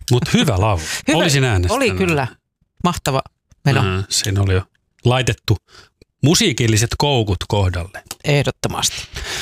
Mutta hyvä laulu. Olisin äänestänyt. Oli kyllä. Mahtava meno. Siinä oli jo laitettu musiikilliset koukut kohdalle. Ehdottomasti.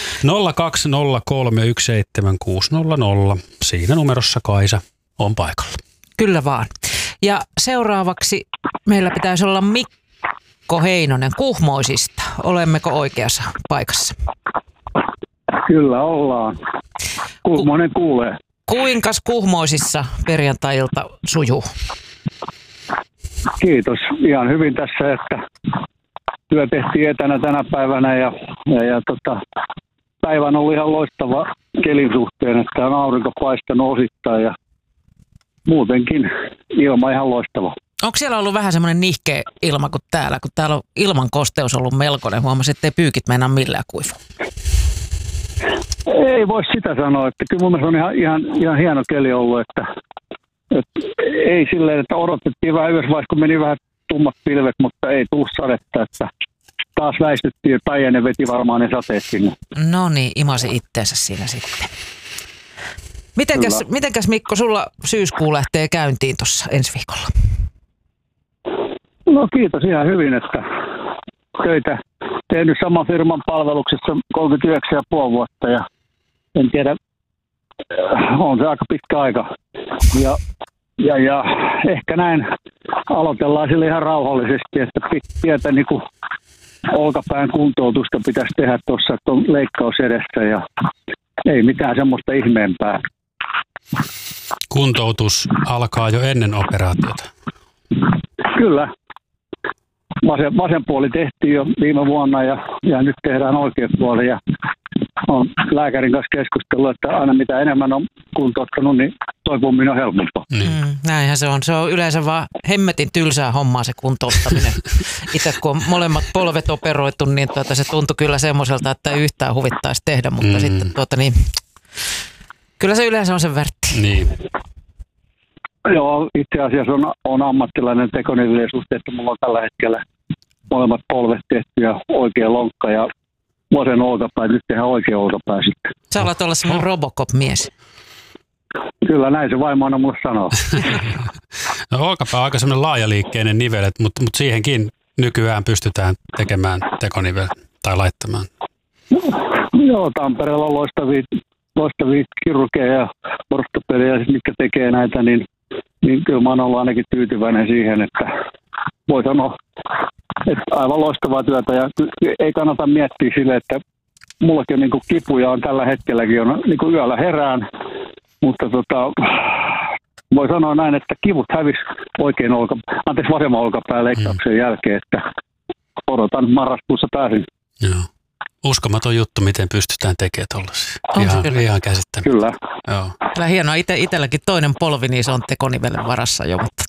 020317600. Siinä numerossa Kaisa on paikalla. Kyllä vaan. Ja seuraavaksi meillä pitäisi olla Mikko Heinonen Kuhmoisista. Olemmeko oikeassa paikassa? Kyllä ollaan. Kuhmoinen kuulee. Kuinkas Kuhmoisissa perjantai-ilta sujuu? Kiitos. Ihan hyvin tässä, että työ tehtiin etänä tänä päivänä ja päivä on ollut ihan loistava kelin suhteen, että on aurinko paistanut osittain ja muutenkin ilma ihan loistava. Onko siellä ollut vähän semmoinen nihkeä ilma kuin täällä, kun täällä on ilman kosteus ollut melkoinen? Huomasin, ettei pyykit meinaa millään kuivu. Ei voi sitä sanoa, että kyllä mun mielestä on ihan hieno keli ollut, että ei silleen, että odotettiin vähän yhdessä vaiheessa, kun meni vähän tummat pilvet, mutta ei tullut sadetta, että taas väistyttiin, että Päijänen veti varmaan ne sateet sinne. No niin, imasi itteensä siinä sitten. Mitenkäs Mikko, sulla syyskuu lähtee käyntiin tuossa ensi viikolla? No kiitos ihan hyvin, että töitä tehnyt saman firman palveluksessa 39,5 vuotta ja en tiedä, on se aika pitkä aika. Ja ehkä näin aloitellaan sille ihan rauhallisesti, että pientä niin kuin olkapään kuntoutusta pitäisi tehdä tuossa, että on leikkaus edessä ja ei mitään semmoista ihmeempää. Kuntoutus alkaa jo ennen operaatiota. Kyllä. Vasen puoli tehtiin jo viime vuonna ja nyt tehdään oikea puoli ja on lääkärin kanssa keskustellut, että aina mitä enemmän on kuntouttanut, niin toipuminen on helpompaa. Näinhän se on. Se on yleensä vaan hemmetin tylsää hommaa se kuntouttaminen. Itse kun on molemmat polvet operoitu, niin se tuntui kyllä semmoiselta, että ei yhtään huvittaisi tehdä, mutta sitten kyllä se yleensä on sen värtti. Niin. Joo, itse asiassa on ammattilainen tekonilleen suhteen, että mulla on tällä hetkellä molemmat polvet tehty ja oikea lonkka ja vasen olkapää, nyt tehdään oikea olkapää sitten. Sä alat olla semmoinen Robocop-mies. Kyllä, näin se vaimo aina mulle sanoo. No olkapää on aika semmoinen laajaliikkeinen nivelet, mutta siihenkin nykyään pystytään tekemään tekonivel tai laittamaan. Joo, Tampereella on loistavia kirurgeja ja ortopedejä, mitkä tekee näitä, niin kyllä mä oon ollut ainakin tyytyväinen siihen, että voi sanoa, että aivan loistavaa työtä ja ei kannata miettiä sille, että mullakin niin kuin kipuja on tällä hetkelläkin, on niin kuin yöllä herään, mutta voi sanoa näin, että kivut hävisi vasemman olkapään leikkauksen jälkeen, että odotan marraskuussa pääsin. Joo. Uskomaton juttu, miten pystytään tekemään tollaisia. Ihan käsittämättä. Kyllä. Joo. Kyllä hienoa. Itselläkin toinen polvi, niin se on tekonivelen varassa jo, mutta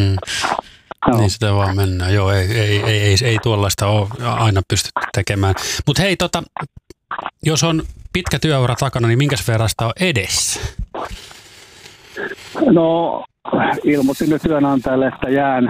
Niin sitä vaan mennään. Joo, ei tuollaista ole aina pystytty tekemään. Mutta hei, jos on pitkä työura takana, niin minkäs verran sitä on edessä? No, ilmoitin nyt työnantajalle, että jään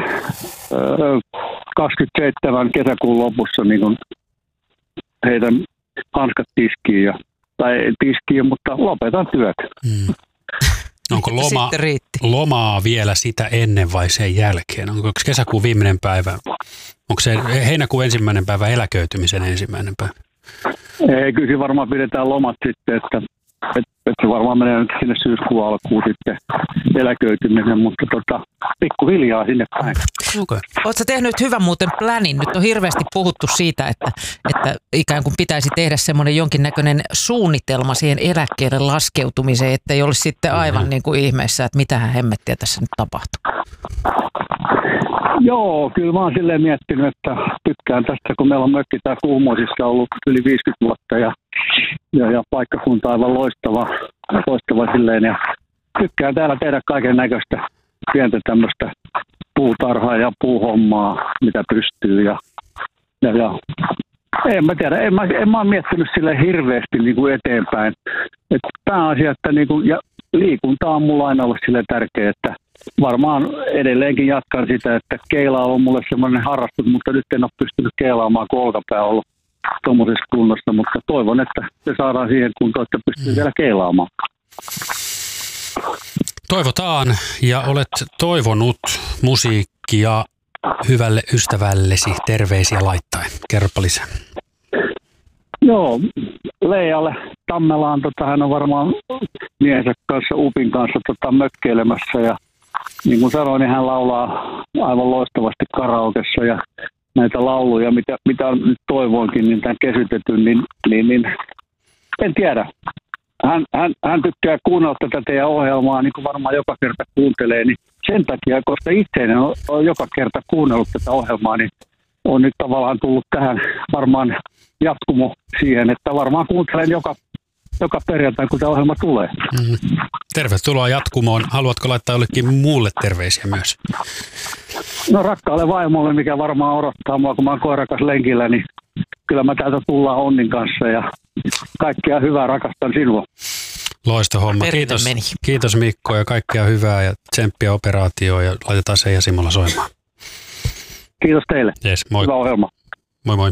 27 kesäkuun lopussa niin kun heitän hanskat tiskiin, mutta lopetan työt. Onko lomaa vielä sitä ennen vai sen jälkeen? Onko kesäkuun viimeinen päivä? Onko se heinäkuun ensimmäinen päivä eläköitymisen ensimmäinen päivä? Ei, kyllä varmaan pidetään lomat sitten, että se varmaan menee nyt sinne syyskuun alkuun sitten eläköityminen, mutta pikkuhiljaa sinne päin. Okay. Oletko tehnyt hyvän muuten planin? Nyt on hirveästi puhuttu siitä, että ikään kuin pitäisi tehdä semmoinen jonkinnäköinen suunnitelma siihen eläkkeelle laskeutumiseen, ettei olisi sitten aivan niin kuin ihmeessä, että mitähän hemmettiä tässä nyt tapahtuu. Joo, kyllä mä oon silleen miettinyt, että tykkään tästä, kun meillä on mökki täällä Kuhmoisissa ollut yli 50 vuotta ja paikkakunta aivan loistava silleen ja tykkään täällä tehdä kaiken näköistä pientä tämmöistä puutarhaa ja puuhommaa, mitä pystyy ja en mä tiedä, en mä ole miettinyt sille hirveästi niin kuin eteenpäin. Että pääasia, että niin kuin, ja liikunta on mulla aina ollut sille tärkeä, että varmaan edelleenkin jatkan sitä, että keila on mulle semmoinen harrastus, mutta nyt en ole pystynyt keilaamaan, kun olkapää on ollut tuommoisessa kunnossa, mutta toivon, että se saadaan siihen kuntoon, että pystyy vielä keilaamaan. Toivotaan, ja olet toivonut musiikkia hyvälle ystävällesi terveisiä laittaen. Kerropa lisää. Joo, Leijalle Tammelaan, hän on varmaan miehensä kanssa, Upin kanssa mökkeilemässä ja niin kuin sanoin, niin hän laulaa aivan loistavasti karaokessa ja näitä lauluja, mitä nyt toivoinkin, niin tämän kesytetyn, niin en tiedä. Hän tykkää kuunnella tätä teidän ohjelmaa, niin kuin varmaan joka kerta kuuntelee, niin sen takia, koska itse en ole joka kerta kuunnellut tätä ohjelmaa, niin on nyt tavallaan tullut tähän varmaan jatkumo siihen, että varmaan kuuntelen joka perjantai, kun tämä ohjelma tulee. Tervetuloa jatkumoon. Haluatko laittaa jollekin muulle terveisiä myös? No rakkaalle vaimolle, mikä varmaan odottaa mua, kun mä oon koirakas lenkillä, niin kyllä mä täältä tullaan Onnin kanssa ja kaikkea hyvää, rakastan sinua. Loista homma. Kiitos Mikko ja kaikkea hyvää ja tsemppiä operaatioon ja laitetaan se ja Simolla soimaan. Kiitos teille. Yes, moi. Hyvä ohjelma. Moi moi.